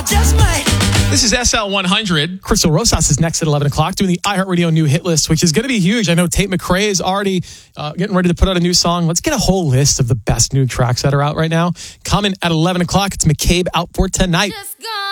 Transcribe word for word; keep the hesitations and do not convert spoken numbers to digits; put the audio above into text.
just might. This is S L one hundred. Crystal Rosas is next at eleven o'clock doing the iHeartRadio new hit list, which is going to be huge. I know Tate McRae is already uh, getting ready to put out a new song. Let's get a whole list of the best new tracks that are out right now. Coming at eleven o'clock, it's McCabe out for tonight. Just gone.